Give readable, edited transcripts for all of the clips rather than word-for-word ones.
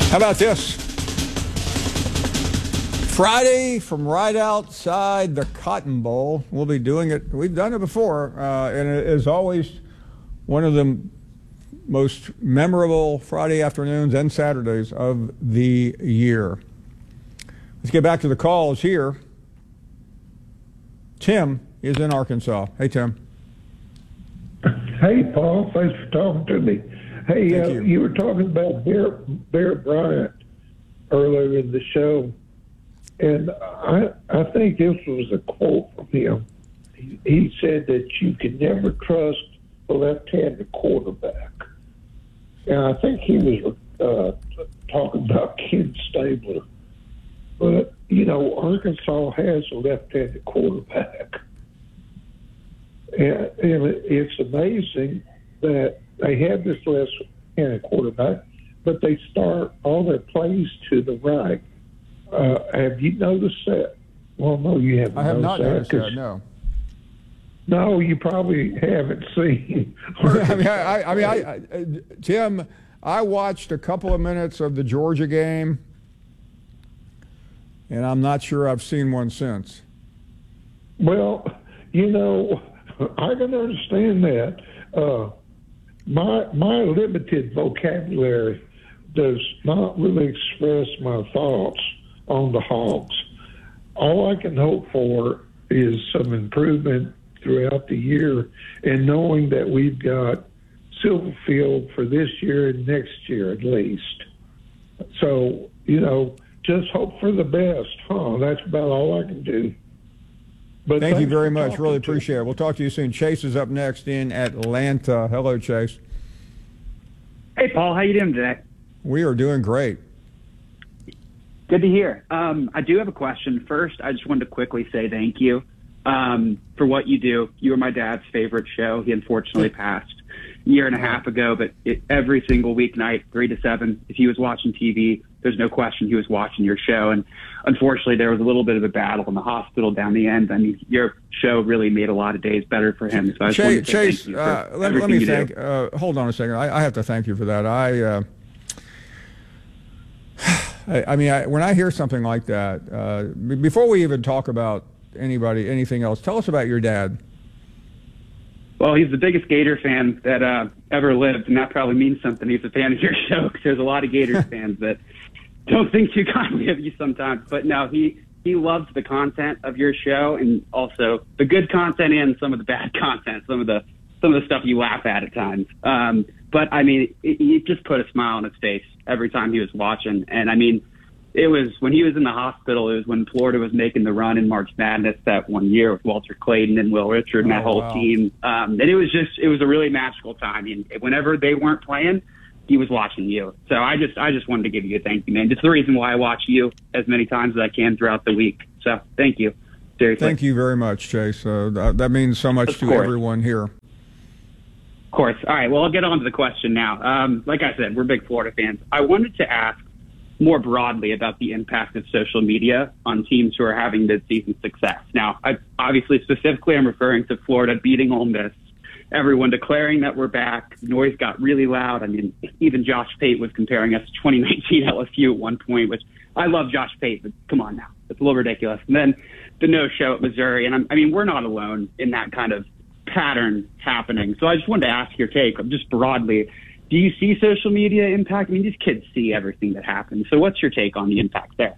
How about this? Friday from right outside the Cotton Bowl. We'll be doing it. We've done it before, and it is always one of the most memorable Friday afternoons and Saturdays of the year. Let's get back to the calls here. Tim is in Arkansas. Hey, Tim. Hey, Paul. Thanks for talking to me. Hey, you were talking about Bear Bryant earlier in the show, and I think this was a quote from him. He said that you can never trust a left-handed quarterback. And I think he was talking about Ken Stabler. But, you know, Arkansas has a left-handed quarterback. And it's amazing that they have this left-handed quarterback, but they start all their plays to the right. Have you noticed that? Well, no, you haven't. I have not noticed that, no. No, you probably haven't seen. Tim, I watched a couple of minutes of the Georgia game, and I'm not sure I've seen one since. Well, you know, I can understand that. My limited vocabulary does not really express my thoughts on the Hogs. All I can hope for is some improvement throughout the year, and knowing that we've got Silverfield for this year and next year at least. So, you know, just hope for the best, huh? That's about all I can do. But thank you very much. Really appreciate it. We'll talk to you soon. Chase is up next in Atlanta. Hello, Chase. Hey, Paul. How you doing today? We are doing great. Good to hear. I do have a question. First, I just wanted to quickly say thank you for what you do. You were my dad's favorite show. He unfortunately passed a year and a half ago, but every single weeknight, 3 to 7, if he was watching TV, there's no question he was watching your show. And unfortunately, there was a little bit of a battle in the hospital down the end. I mean, your show really made a lot of days better for him. So I just Chase, let me thank. Hold on a second. I have to thank you for that. I mean, when I hear something like that, before we even talk about anything else, tell us about your dad. Well, he's the biggest Gator fan that ever lived, and that probably means something. He's a fan of your show because there's a lot of Gators fans that don't think too kindly of you sometimes. But no, he loves the content of your show, and also the good content and some of the bad content, some of the stuff you laugh at times. But I mean, he just put a smile on his face every time he was watching. And I mean, it was when he was in the hospital. It was when Florida was making the run in March Madness that one year with Walter Clayton and Will Richard and that whole team. And it was a really magical time. And whenever they weren't playing, he was watching you. So I just wanted to give you a thank you, man. Just the reason why I watch you as many times as I can throughout the week. So thank you. Seriously. Thank you very much, Chase. That means so much to everyone here. Of course. All right. Well, I'll get on to the question now. Like I said, we're big Florida fans. I wanted to ask more broadly about the impact of social media on teams who are having mid-season success. Now, I'm referring to Florida beating Ole Miss, everyone declaring that we're back. Noise got really loud. I mean, even Josh Pate was comparing us to 2019 LSU at one point, which I love Josh Pate, but come on now. It's a little ridiculous. And then the no-show at Missouri. And I mean, we're not alone in that kind of pattern happening. So I just wanted to ask your take, just broadly. Do you see social media impact? I mean, these kids see everything that happens. So what's your take on the impact there?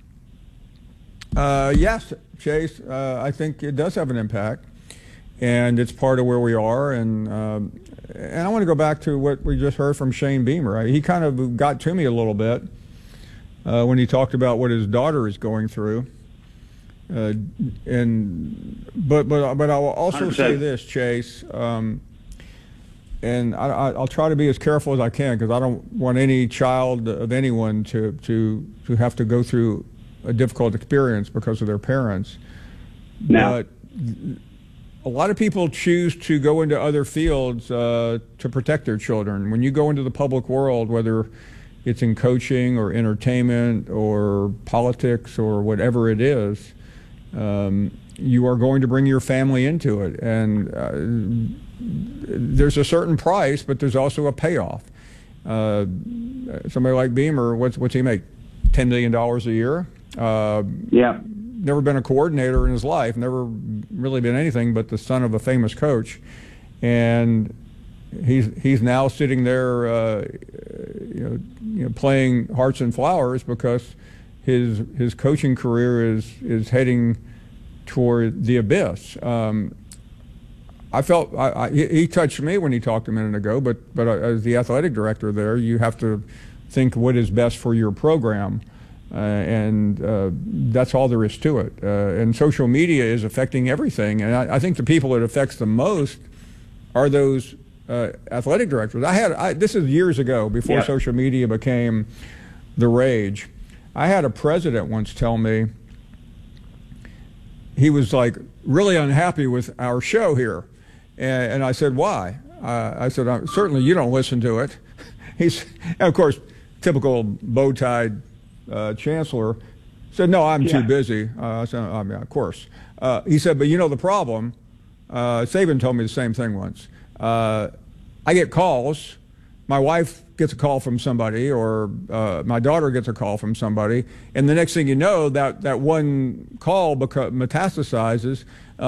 Yes, Chase. I think it does have an impact, and it's part of where we are. And I want to go back to what we just heard from Shane Beamer. He kind of got to me a little bit when he talked about what his daughter is going through. But I will also 100%. say this, Chase. And I'll try to be as careful as I can because I don't want any child of anyone to have to go through a difficult experience because of their parents. No. But a lot of people choose to go into other fields to protect their children. When you go into the public world, whether it's in coaching or entertainment or politics or whatever it is, you are going to bring your family into it. And there's a certain price, but there's also a payoff. Somebody like Beamer, what's he make? $10 million a year. Yeah. Never been a coordinator in his life. Never really been anything but the son of a famous coach, and he's now sitting there, playing hearts and flowers because his coaching career is heading toward the abyss. I felt he touched me when he talked a minute ago, but as the athletic director there, you have to think what is best for your program, and that's all there is to it. And social media is affecting everything, and I think the people it affects the most are those athletic directors. This is years ago, before social media became the rage. I had a president once tell me he was like really unhappy with our show here. And I said, why? I said, certainly you don't listen to it. And of course, typical bow-tied chancellor said, no, I'm too busy. I said, of course. He said, but you know the problem, Saban told me the same thing once. I get calls. My wife gets a call from somebody, or my daughter gets a call from somebody, and the next thing you know, that one call metastasizes,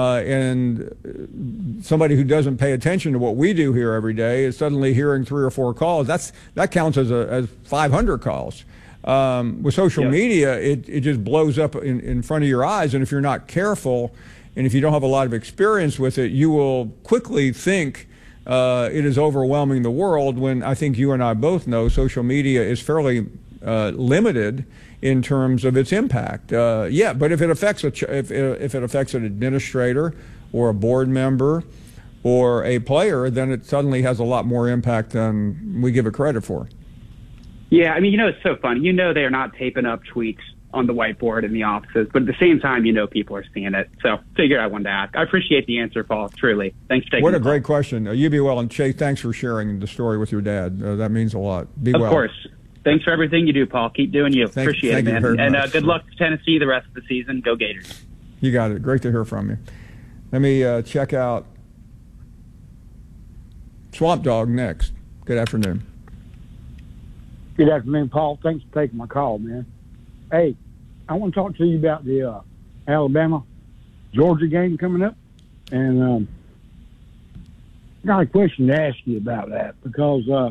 and somebody who doesn't pay attention to what we do here every day is suddenly hearing 3 or 4 calls. That counts as 500 calls. With social media, it just blows up in front of your eyes, and if you're not careful, and if you don't have a lot of experience with it, you will quickly think it is overwhelming the world, when I think you and I both know social media is fairly limited in terms of its impact. But if it affects if it affects an administrator or a board member or a player, then it suddenly has a lot more impact than we give it credit for. Yeah, I mean, it's so funny. They're not taping up tweets on the whiteboard in the offices, but at the same time, people are seeing it. So figured I wanted to ask. I appreciate the answer, Paul, truly. Thanks for taking What a great question. You be well, and Chase, thanks for sharing the story with your dad. That means a lot. Be well. Of course. Thanks for everything you do, Paul. Keep doing you. Appreciate it, man. And good luck to Tennessee the rest of the season. Go Gators. You got it. Great to hear from you. Let me check out Swamp Dog next. Good afternoon. Good afternoon, Paul. Thanks for taking my call, man. Hey, I want to talk to you about the Alabama-Georgia game coming up. And I got a question to ask you about that, because it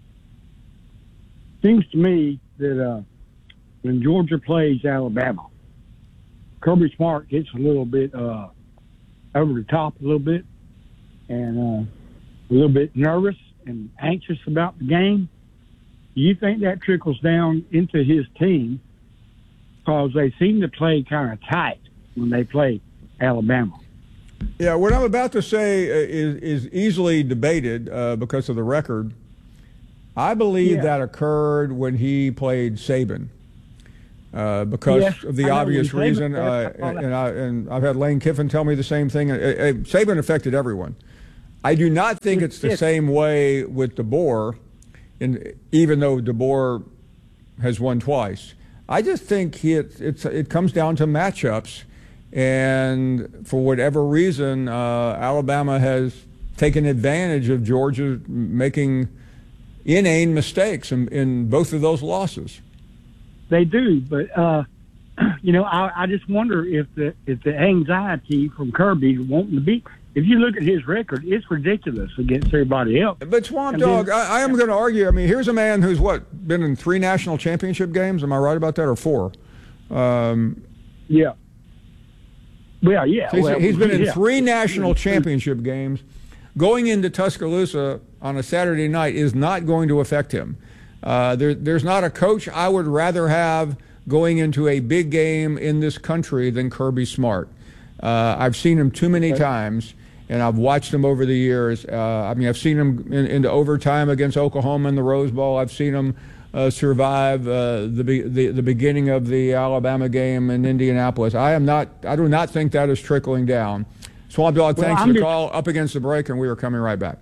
seems to me that when Georgia plays Alabama, Kirby Smart gets a little bit over the top a little bit, and a little bit nervous and anxious about the game. Do you think that trickles down into his team? Because they seem to play kind of tight when they play Alabama. Yeah, what I'm about to say is easily debated because of the record. I believe that occurred when he played Saban because of the obvious reason. And I've had Lane Kiffin tell me the same thing. Saban affected everyone. I do not think it's the same way with DeBoer, even though DeBoer has won twice. I just think it comes down to matchups, and for whatever reason, Alabama has taken advantage of Georgia making inane mistakes in both of those losses. They do, but I just wonder if the anxiety from Kirby wanting to beat. If you look at his record, it's ridiculous against everybody else. But Swamp Dog, I am going to argue. I mean, here's a man who's been in 3 national championship games. Am I right about that, or 4? Yeah. Well, yeah. He's been in 3 national championship games. Going into Tuscaloosa on a Saturday night is not going to affect him. There's not a coach I would rather have going into a big game in this country than Kirby Smart. I've seen him too many times, and I've watched him over the years. I've seen him into overtime against Oklahoma in the Rose Bowl. I've seen him survive the beginning of the Alabama game in Indianapolis. I do not think that is trickling down. Swamp Dog, thanks for the call. Up against the break, and we are coming right back.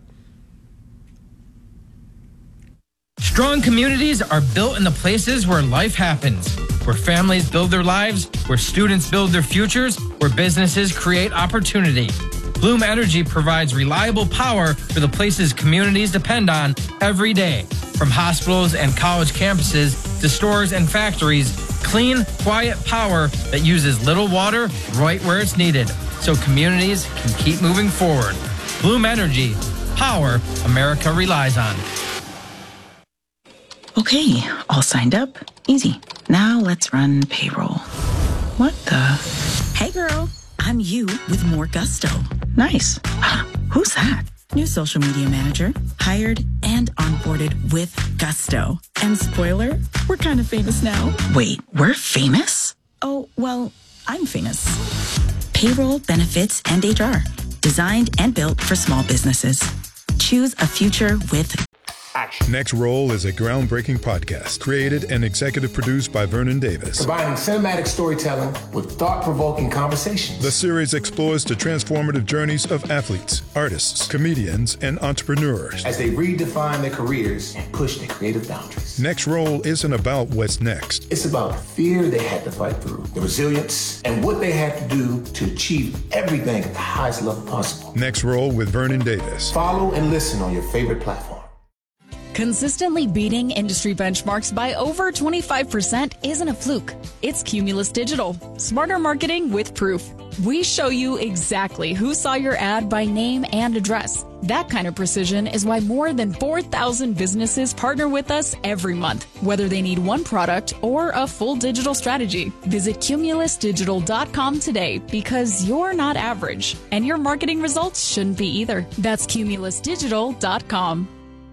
Strong communities are built in the places where life happens, where families build their lives, where students build their futures, where businesses create opportunity. Bloom Energy provides reliable power for the places communities depend on every day. From hospitals and college campuses to stores and factories, clean, quiet power that uses little water right where it's needed, so communities can keep moving forward. Bloom Energy, power America relies on. Okay, all signed up. Easy. Now let's run payroll. What the? Hey girl, I'm you with more gusto. Nice. Who's that? New social media manager, hired and onboarded with gusto. And spoiler, we're kind of famous now. Wait, we're famous? Oh, well, I'm famous. Payroll, benefits, and HR. Designed and built for small businesses. Choose a future with action. Next Roll is a groundbreaking podcast created and executive produced by Vernon Davis. Combining cinematic storytelling with thought-provoking conversations. The series explores the transformative journeys of athletes, artists, comedians, and entrepreneurs as they redefine their careers and push their creative boundaries. Next Roll isn't about what's next. It's about the fear they had to fight through, the resilience, and what they had to do to achieve everything at the highest level possible. Next Roll with Vernon Davis. Follow and listen on your favorite platform. Consistently beating industry benchmarks by over 25% isn't a fluke. It's Cumulus Digital. Smarter marketing with proof. We show you exactly who saw your ad by name and address. That kind of precision is why more than 4,000 businesses partner with us every month, whether they need one product or a full digital strategy. Visit cumulusdigital.com today because you're not average, and your marketing results shouldn't be either. That's cumulusdigital.com.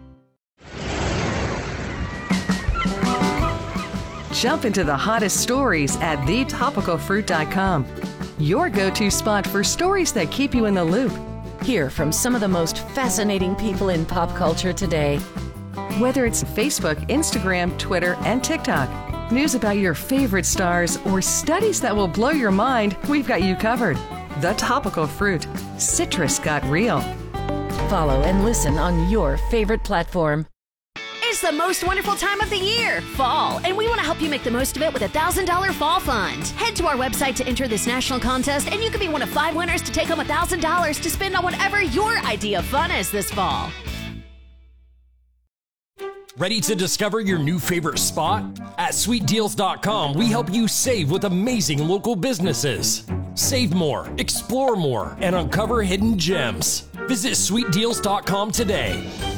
Jump into the hottest stories at thetopicalfruit.com. Your go-to spot for stories that keep you in the loop. Hear from some of the most fascinating people in pop culture today. Whether it's Facebook, Instagram, Twitter, and TikTok, news about your favorite stars, or studies that will blow your mind, we've got you covered. The Topical Fruit. Citrus got real. Follow and listen on your favorite platform. It's the most wonderful time of the year, fall, and we want to help you make the most of it with a $1,000 fall fund. Head to our website to enter this national contest, and you could be one of 5 winners to take home $1,000 to spend on whatever your idea of fun is this fall. Ready to discover your new favorite spot? At sweetdeals.com, we help you save with amazing local businesses. Save more, explore more, and uncover hidden gems. Visit sweetdeals.com today.